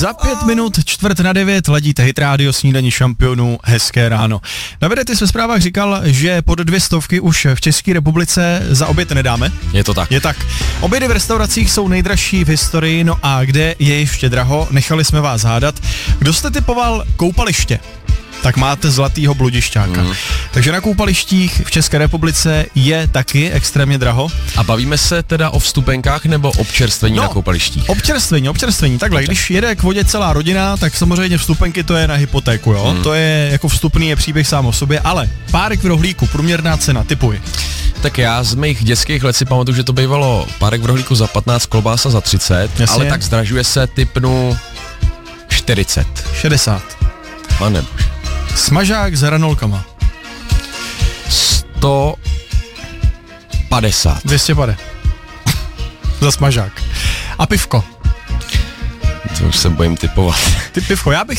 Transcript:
Za 5 minut 8:45 ladíte Hit Radio, snídaní šampionů, hezké ráno. Davide, ty jsi ve zprávách říkal, že pod 200 už v České republice za oběd nedáme. Je to tak. Je tak. Obědy v restauracích jsou nejdražší v historii, no a kde je ještě draho, nechali jsme vás hádat. Kdo jste typoval koupaliště? Tak máte zlatýho bludišťáka. Takže na koupalištích v České republice je taky extrémně draho. A bavíme se teda o vstupenkách nebo občerstvení na koupalištích? Občerstvení. Takhle, když jede k vodě celá rodina, tak samozřejmě vstupenky to je na hypotéku, jo? To je jako vstupný je příběh sám o sobě, ale párek v rohlíku, průměrná cena, tipuji. Tak já z mých dětských let si pamatuju, že to bývalo párek v rohlíku za 15, klobása za 30, jasně. Ale tak zdražuje se, tipnu 40. 60. Panebože. Smažák s hranolkama. 150. 250. Za smažák. A pivko. To už se bojím typovat. Ty pivko, já bych